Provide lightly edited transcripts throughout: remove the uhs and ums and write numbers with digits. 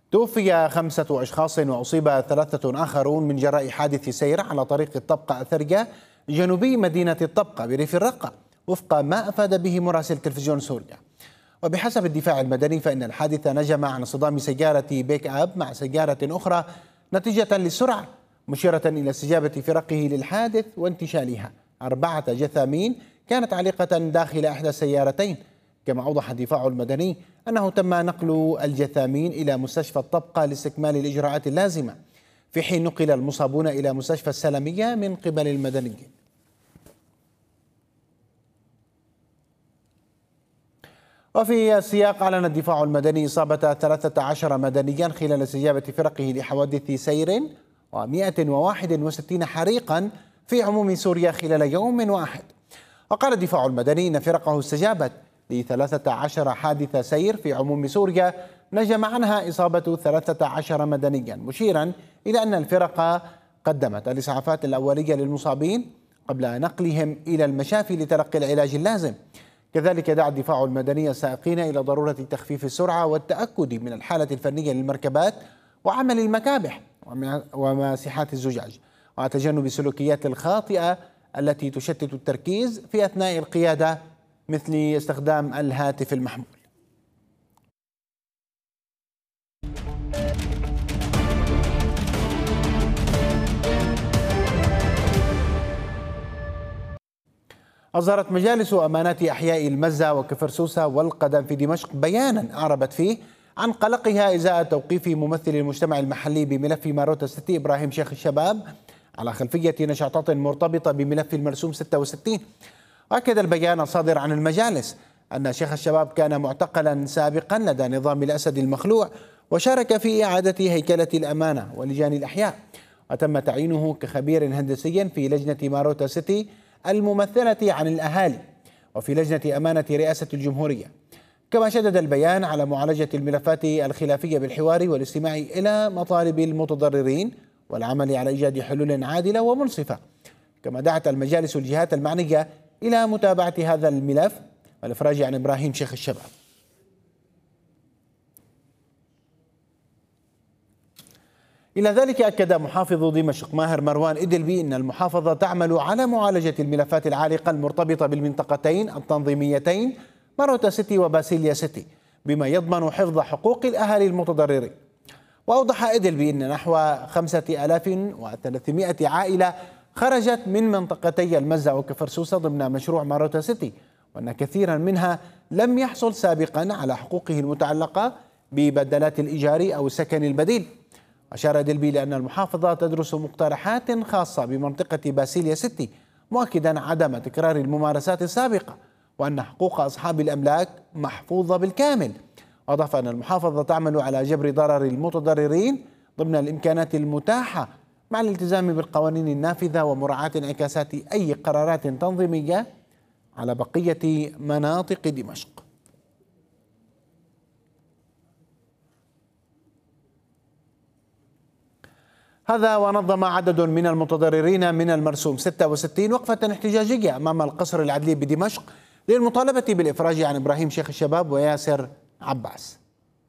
توفي 5 أشخاص وأصيب 3 آخرون من جراء حادث سير على طريق الطبقة الثرية جنوبي مدينة الطبقة بريف الرقة، وفق ما أفاد به مراسل تلفزيون سوريا. وبحسب الدفاع المدني فإن الحادث نجم عن اصطدام سيارة بيك أب مع سيارة أخرى نتيجة للسرعة، مشيرة إلى استجابة فرقه للحادث وانتشالها 4 جثامين كانت عالقة داخل إحدى السيارتين. كما أوضح الدفاع المدني أنه تم نقل الجثامين إلى مستشفى الطبقة لاستكمال الإجراءات اللازمة، في حين نقل المصابون إلى مستشفى السلمية من قبل المدنيين. وفي السياق أعلن الدفاع المدني إصابة 13 مدنيا خلال استجابة فرقه لحوادث سير و161 حريقا في عموم سوريا خلال يوم واحد. وقال الدفاع المدني إن فرقه استجابت ل13 حادث سير في عموم سوريا نجم عنها إصابة 13 مدنيا، مشيرا إلى أن الفرقة قدمت الإسعافات الأولية للمصابين قبل نقلهم إلى المشافي لتلقي العلاج اللازم. كذلك دعا الدفاع المدني السائقين إلى ضرورة تخفيف السرعة والتأكد من الحالة الفنية للمركبات وعمل المكابح وماسحات الزجاج، وتجنب السلوكيات الخاطئة التي تشتت التركيز في أثناء القيادة، مثل استخدام الهاتف المحمول. أصدرت مجالس أمانات أحياء المزة وكفرسوسة والقدم في دمشق بيانا أعربت فيه عن قلقها إزاء توقيف ممثل المجتمع المحلي بملف ماروتا سيتي إبراهيم شيخ الشباب على خلفية نشاطات مرتبطة بملف المرسوم 66. وأكد البيان الصادر عن المجالس أن شيخ الشباب كان معتقلا سابقا لدى نظام الأسد المخلوع، وشارك في إعادة هيكلة الأمانة ولجان الأحياء، وتم تعيينه كخبير هندسي في لجنة ماروتا سيتي الممثلة عن الأهالي وفي لجنة أمانة رئاسة الجمهورية. كما شدد البيان على معالجة الملفات الخلافية بالحوار والاستماع إلى مطالب المتضررين والعمل على إيجاد حلول عادلة ومنصفة. كما دعت المجالس الجهات المعنية إلى متابعة هذا الملف والإفراج عن إبراهيم شيخ الشباب. إلى ذلك أكد محافظ دمشق ماهر مروان إدلبي أن المحافظة تعمل على معالجة الملفات العالقة المرتبطة بالمنطقتين التنظيميتين ماروتا سيتي وباسيليا سيتي بما يضمن حفظ حقوق الأهالي المتضررين. وأوضح إدلبي أن نحو 5300 عائلة خرجت من منطقتي المزة وكفرسوسة ضمن مشروع ماروتا سيتي، وأن كثيرا منها لم يحصل سابقا على حقوقه المتعلقة ببدلات الإيجار أو السكن البديل. أشار دلبي لأن المحافظة تدرس مقترحات خاصة بمنطقة باسيليا سيتي، مؤكدا عدم تكرار الممارسات السابقة وأن حقوق أصحاب الأملاك محفوظة بالكامل. أضاف أن المحافظة تعمل على جبر ضرر المتضررين ضمن الإمكانات المتاحة مع الالتزام بالقوانين النافذة ومراعاة انعكاسات أي قرارات تنظيمية على بقية مناطق دمشق. هذا ونظم عدد من المتضررين من المرسوم 66 وقفة احتجاجية أمام القصر العدلي بدمشق للمطالبة بالإفراج عن إبراهيم شيخ الشباب وياسر عباس.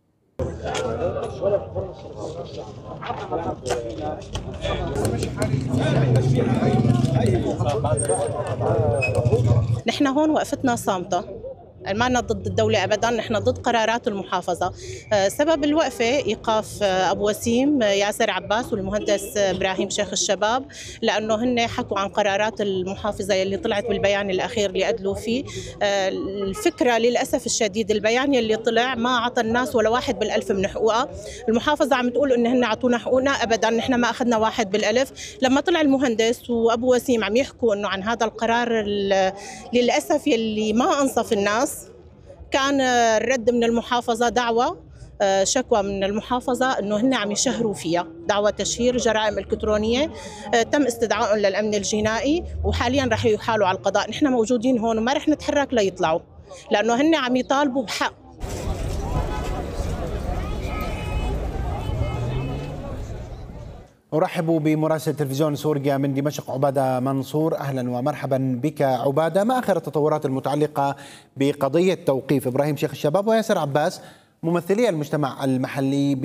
نحن هون وقفتنا صامتة، ما ضد الدولة أبدا، نحن ضد قرارات المحافظة. سبب الوقفة إيقاف أبو وسيم ياسر عباس والمهندس إبراهيم شيخ الشباب، لأنه هن حكوا عن قرارات المحافظة اللي طلعت بالبيان الأخير اللي أدلوا فيه. الفكرة للأسف الشديد البيان اللي طلع ما عطى الناس ولا 1 بالألف من حقوقها. المحافظة عم تقول إن هن عطونا حقوقنا، أبدا نحن ما أخذنا 1 بالألف. لما طلع المهندس وأبو وسيم عم يحكوا إنه عن هذا القرار للأسف يلي ما أنصف الناس، كان الرد من المحافظة دعوة شكوى من المحافظة أنه هن عم يشهروا فيها دعوة تشهير جرائم إلكترونية. تم استدعائهم للأمن الجنائي وحاليا رح يحالوا على القضاء. نحن موجودين هون وما رح نتحرك ليطلعوا، لأنه هن عم يطالبوا بحق. أرحب بمراسل تلفزيون سوريا من دمشق عبادة منصور. أهلا ومرحبا بك عبادة. ما آخر التطورات المتعلقة بقضية توقيف إبراهيم شيخ الشباب وياسر عباس ممثلي المجتمع المحلي